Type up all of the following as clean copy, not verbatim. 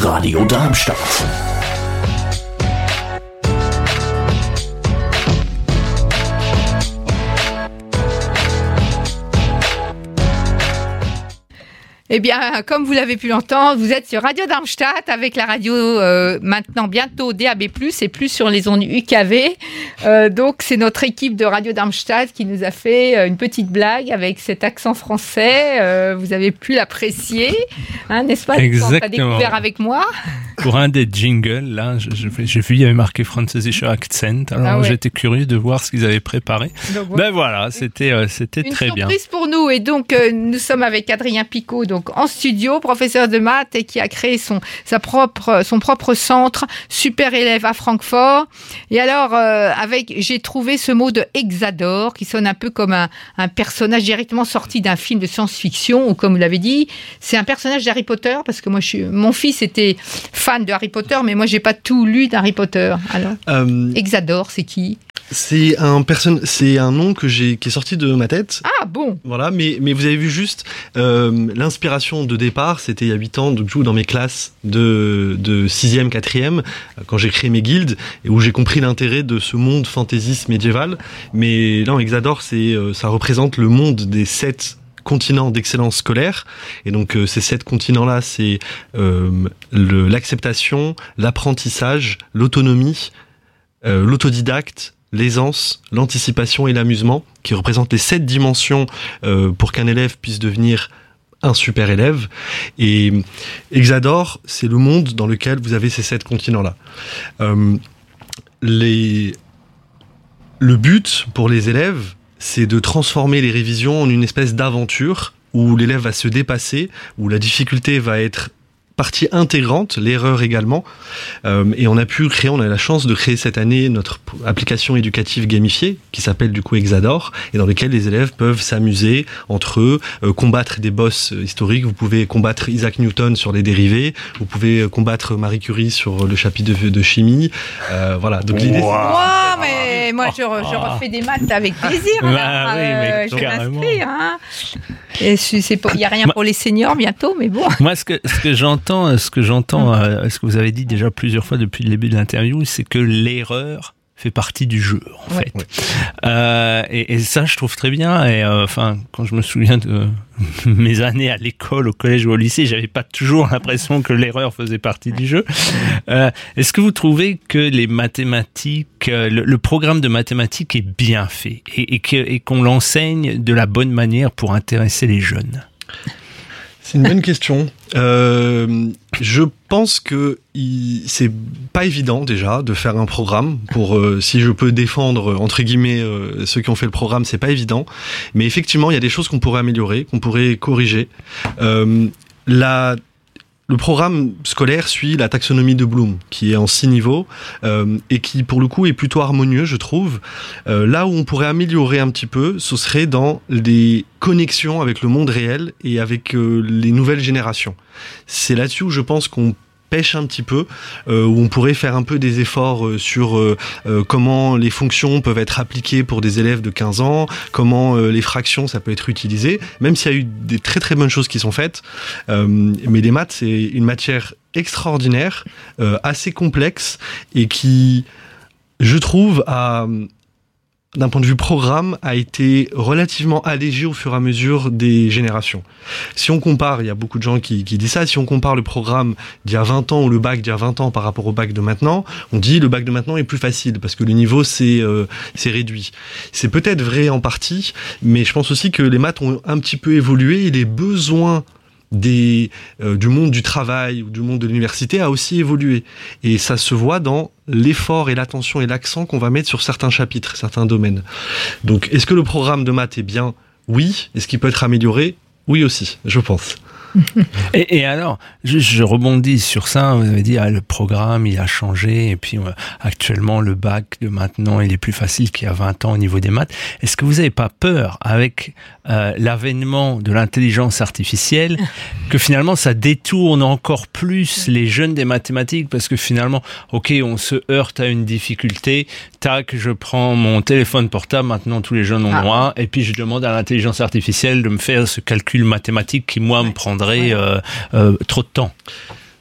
Radio Darmstadt. Eh bien, comme vous l'avez pu l'entendre, vous êtes sur Radio Darmstadt avec la radio maintenant bientôt DAB+, et plus sur les ondes UKV. Donc, c'est notre équipe de Radio Darmstadt qui nous a fait une petite blague avec cet accent français. Vous avez pu l'apprécier, hein, n'est-ce pas? Exactement. Tu as découvert avec moi. Pour un des jingles, là, j'ai vu, il y avait marqué Französischer Akzent. Alors, j'étais curieux de voir ce qu'ils avaient préparé. Donc, ben voilà, c'était très bien. Une surprise pour nous. Et donc, nous sommes avec Adrien Picot, donc en studio, professeur de maths et qui a créé son propre centre Super Élève à Francfort. Et alors, j'ai trouvé ce mot de Hexador qui sonne un peu comme un personnage directement sorti d'un film de science-fiction, ou comme vous l'avez dit, c'est un personnage d'Harry Potter, parce que moi, mon fils était fan de Harry Potter, mais moi, j'ai pas tout lu d'Harry Potter. Alors, Hexador, c'est qui? C'est un nom qui est sorti de ma tête. Ah bon. Voilà, mais vous avez vu juste l'inspiration de départ, c'était il y a 8 ans, donc je joue dans mes classes de 6e, 4e, quand j'ai créé mes guildes, et où j'ai compris l'intérêt de ce monde fantaisiste médiéval. Mais là, Hexador, ça représente le monde des 7 continents d'excellence scolaire. Et donc, ces 7 continents-là, c'est l'acceptation, l'apprentissage, l'autonomie, l'autodidacte, l'aisance, l'anticipation et l'amusement, qui représentent les 7 dimensions pour qu'un élève puisse devenir un super élève. Et Hexador, c'est le monde dans lequel vous avez ces 7 continents-là. Le but pour les élèves, c'est de transformer les révisions en une espèce d'aventure où l'élève va se dépasser, où la difficulté va être partie intégrante, l'erreur également. Et on a la chance de créer cette année notre application éducative gamifiée qui s'appelle du coup Hexador, et dans laquelle les élèves peuvent s'amuser entre eux, combattre des boss historiques. Vous pouvez combattre Isaac Newton sur les dérivés, vous pouvez combattre Marie Curie sur le chapitre de chimie. Voilà. Donc l'idée, mais moi je refais des maths avec plaisir. Je m'inscris. Hein. Il n'y a rien pour les seniors bientôt, mais bon. Moi, ce que j'entends, ce que vous avez dit déjà plusieurs fois depuis le début de l'interview, c'est que l'erreur fait partie du jeu, en fait. Ouais. Et ça, je trouve très bien. Et quand je me souviens de mes années à l'école, au collège ou au lycée, j'avais pas toujours l'impression que l'erreur faisait partie du jeu. Est-ce que vous trouvez que les mathématiques, le programme de mathématiques est bien fait et qu'on l'enseigne de la bonne manière pour intéresser les jeunes? C'est une bonne question. Je pense que c'est pas évident déjà de faire un programme pour, si je peux défendre entre guillemets ceux qui ont fait le programme, c'est pas évident. Mais effectivement, il y a des choses qu'on pourrait améliorer, qu'on pourrait corriger. Le programme scolaire suit la taxonomie de Bloom, qui est en 6 niveaux, et qui, pour le coup, est plutôt harmonieux, je trouve. Là où on pourrait améliorer un petit peu, ce serait dans les connexions avec le monde réel et avec les nouvelles générations. C'est là-dessus où je pense qu'on pêche un petit peu, où on pourrait faire un peu des efforts sur comment les fonctions peuvent être appliquées pour des élèves de 15 ans, comment les fractions ça peut être utilisé, même s'il y a eu des très très bonnes choses qui sont faites, mais les maths c'est une matière extraordinaire, assez complexe, et qui, je trouve, d'un point de vue programme, a été relativement allégé au fur et à mesure des générations. Si on compare, il y a beaucoup de gens qui disent ça, si on compare le programme d'il y a 20 ans ou le bac d'il y a 20 ans par rapport au bac de maintenant, on dit le bac de maintenant est plus facile parce que le niveau c'est réduit. C'est peut-être vrai en partie, mais je pense aussi que les maths ont un petit peu évolué et les besoins du monde du travail ou du monde de l'université a aussi évolué. Et ça se voit dans l'effort et l'attention et l'accent qu'on va mettre sur certains chapitres, certains domaines. Donc, est-ce que le programme de maths est bien? Oui. Est-ce qu'il peut être amélioré? Oui aussi, je pense. Et alors, je rebondis sur ça, vous avez dit, le programme, il a changé, et puis actuellement, le bac de maintenant, il est plus facile qu'il y a 20 ans au niveau des maths. Est-ce que vous n'avez pas peur, avec l'avènement de l'intelligence artificielle, que finalement, ça détourne encore plus les jeunes des mathématiques, parce que finalement, ok, on se heurte à une difficulté, tac, je prends mon téléphone portable, maintenant tous les jeunes ont droit, et puis je demande à l'intelligence artificielle de me faire ce calcul mathématique qui, moi, me prendrait trop de temps.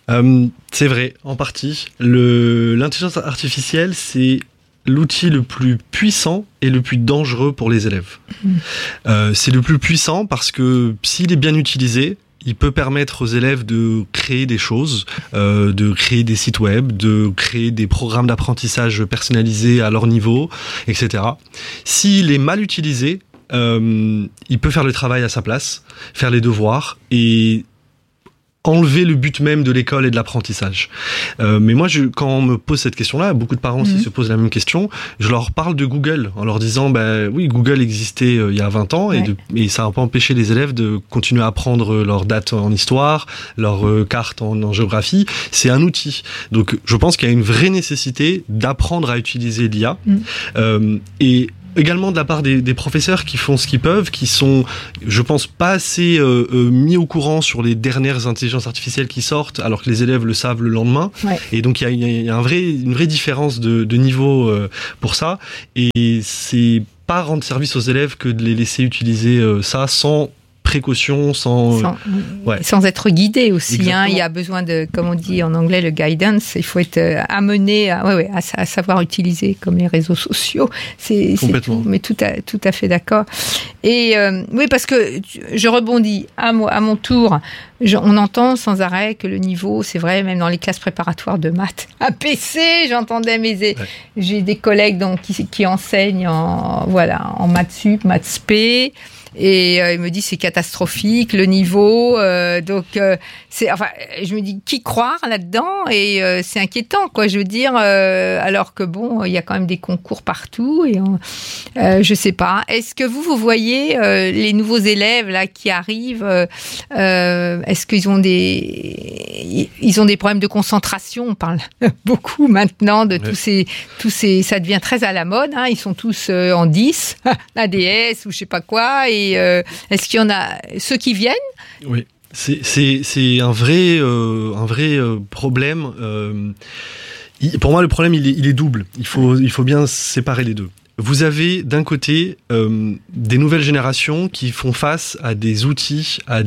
C'est vrai, en partie. L'intelligence artificielle, c'est l'outil le plus puissant et le plus dangereux pour les élèves. C'est le plus puissant parce que s'il est bien utilisé, il peut permettre aux élèves de créer des choses, de créer des sites web, de créer des programmes d'apprentissage personnalisés à leur niveau, etc. S'il est mal utilisé, il peut faire le travail à sa place, faire les devoirs et enlever le but même de l'école et de l'apprentissage. Mais moi, quand on me pose cette question-là, beaucoup de parents aussi se posent la même question, je leur parle de Google, en leur disant, oui, Google existait il y a 20 ans, et ça n'a pas empêché les élèves de continuer à apprendre leurs dates en histoire, leurs cartes en géographie. C'est un outil. Donc, je pense qu'il y a une vraie nécessité d'apprendre à utiliser l'IA. Et également de la part des professeurs qui font ce qu'ils peuvent, qui sont, je pense, pas assez mis au courant sur les dernières intelligences artificielles qui sortent, alors que les élèves le savent le lendemain. Et donc il y a une vraie différence de niveau pour ça. Et c'est pas rendre service aux élèves que de les laisser utiliser ça sans précaution, sans être guidé aussi. Il y a besoin de, comme on dit en anglais, le guidance. Il faut être amené à savoir utiliser, comme les réseaux sociaux. C'est tout, mais tout à fait d'accord. Et oui, parce que je rebondis à mon tour. On entend sans arrêt que le niveau, c'est vrai, même dans les classes préparatoires de maths, APC, j'entendais j'ai des collègues qui enseignent en maths sup, maths spé. Et il me dit c'est catastrophique le niveau, donc je me dis qui croire là-dedans, et c'est inquiétant quoi, je veux dire, alors que bon, il y a quand même des concours partout, et je sais pas, est-ce que vous voyez les nouveaux élèves là qui arrivent, est-ce qu'ils ont des problèmes de concentration? On parle beaucoup maintenant de tous ces ça devient très à la mode, hein, ils sont tous en 10 l'ADS ou je sais pas quoi, et est-ce qu'il y en a ceux qui viennent? Oui, c'est un vrai problème. Pour moi, le problème il est double. Il faut bien séparer les deux. Vous avez d'un côté des nouvelles générations qui font face à des outils, à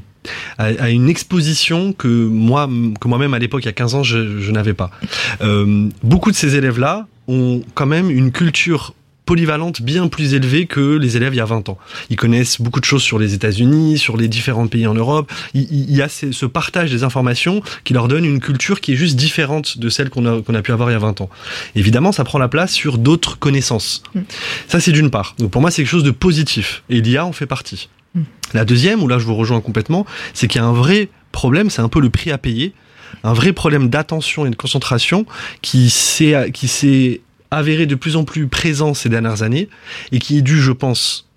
une exposition que moi-même à l'époque, il y a 15 ans, je n'avais pas. Beaucoup de ces élèves-là ont quand même une culture polyvalente bien plus élevée que les élèves il y a 20 ans. Ils connaissent beaucoup de choses sur les États-Unis, sur les différents pays en Europe. Il y a ce partage des informations qui leur donne une culture qui est juste différente de celle qu'on a pu avoir il y a 20 ans. Évidemment, ça prend la place sur d'autres connaissances. Ça, c'est d'une part. Donc pour moi, c'est quelque chose de positif. Et l'IA en fait partie. La deuxième, où là je vous rejoins complètement, c'est qu'il y a un vrai problème, c'est un peu le prix à payer, un vrai problème d'attention et de concentration qui s'est avéré de plus en plus présent ces dernières années et qui est dû, je pense,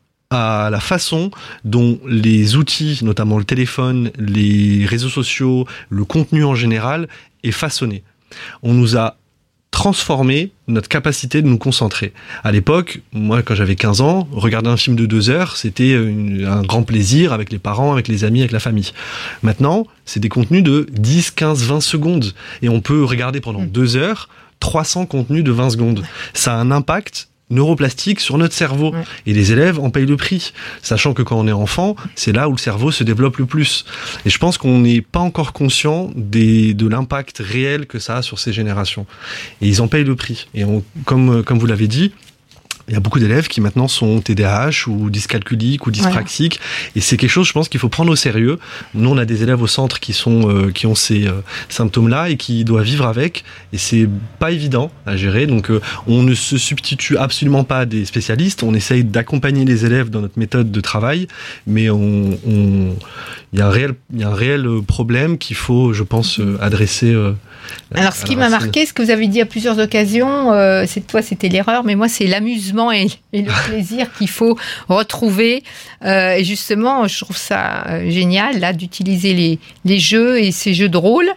à la façon dont les outils, notamment le téléphone, les réseaux sociaux, le contenu en général, est façonné. On nous a transformé notre capacité de nous concentrer. À l'époque, moi, quand j'avais 15 ans, regarder un film de 2 heures, c'était un grand plaisir avec les parents, avec les amis, avec la famille. Maintenant, c'est des contenus de 10, 15, 20 secondes. Et on peut regarder pendant 2 heures 300 contenus de 20 secondes. Ça a un impact neuroplastique sur notre cerveau. Et les élèves en payent le prix. Sachant que quand on est enfant, c'est là où le cerveau se développe le plus. Et je pense qu'on n'est pas encore conscient de l'impact réel que ça a sur ces générations. Et ils en payent le prix. Et comme vous l'avez dit, il y a beaucoup d'élèves qui maintenant sont TDAH ou dyscalculiques ou dyspraxiques, et c'est quelque chose, je pense, qu'il faut prendre au sérieux. Nous, on a des élèves au centre qui ont ces symptômes-là et qui doivent vivre avec, et c'est pas évident à gérer. Donc, on ne se substitue absolument pas à des spécialistes. On essaye d'accompagner les élèves dans notre méthode de travail, mais il y a un réel problème qu'il faut, je pense, adresser. Alors, ce qui m'a marqué, ce que vous avez dit à plusieurs occasions, c'était l'erreur, mais moi, c'est l'amusement et le plaisir qu'il faut retrouver. Et justement, je trouve ça génial, là, d'utiliser les jeux et ces jeux de rôle,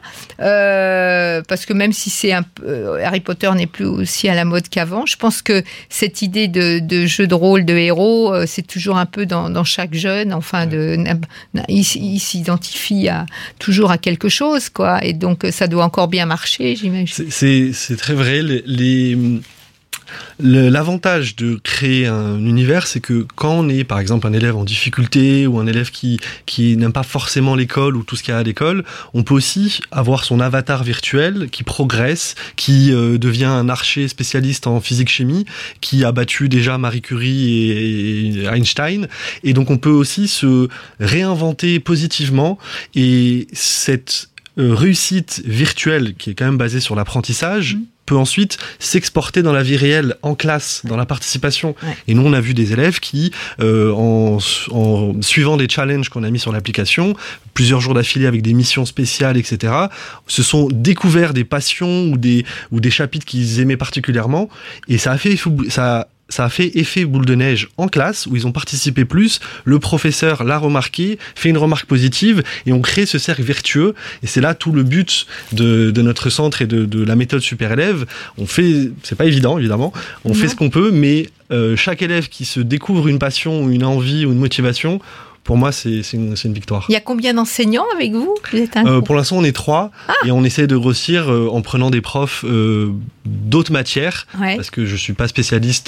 parce que même si c'est Harry Potter n'est plus aussi à la mode qu'avant, je pense que cette idée de jeu de rôle, de héros, c'est toujours un peu dans chaque jeune, enfin, il s'identifie toujours à quelque chose, quoi. Et donc, ça doit encore bien marcher, j'imagine. C'est très vrai. L'avantage de créer un univers, c'est que quand on est, par exemple, un élève en difficulté ou un élève qui n'aime pas forcément l'école ou tout ce qu'il y a à l'école, on peut aussi avoir son avatar virtuel qui progresse, qui devient un archer spécialiste en physique-chimie, qui a battu déjà Marie Curie et Einstein. Et donc, on peut aussi se réinventer positivement. Et cette réussite virtuelle, qui est quand même basée sur l'apprentissage, peut ensuite s'exporter dans la vie réelle, en classe, dans la participation. Ouais. Et nous, on a vu des élèves qui, en suivant des challenges qu'on a mis sur l'application, plusieurs jours d'affilée avec des missions spéciales, etc., se sont découverts des passions ou des chapitres qu'ils aimaient particulièrement. Et ça a fait effet boule de neige en classe, où ils ont participé plus, le professeur l'a remarqué, fait une remarque positive, et on crée ce cercle vertueux. Et c'est là tout le but de notre centre et de la méthode Super Élève. C'est pas évident, évidemment, on fait ce qu'on peut, mais chaque élève qui se découvre une passion, ou une envie, ou une motivation, pour moi, c'est une victoire. Il y a combien d'enseignants avec vous? Pour l'instant, on est 3 et on essaie de grossir en prenant des profs d'autres matières, parce que je suis pas spécialiste